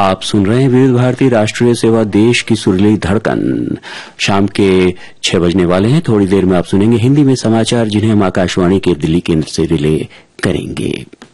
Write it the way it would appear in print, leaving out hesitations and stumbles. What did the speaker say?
आप सुन रहे हैं विविध भारती राष्ट्रीय सेवा, देश की सुरीली धड़कन। शाम के 6 बजने वाले हैं। थोड़ी देर में आप सुनेंगे हिंदी में समाचार, जिन्हें हम आकाशवाणी के दिल्ली केंद्र से रिले करेंगे।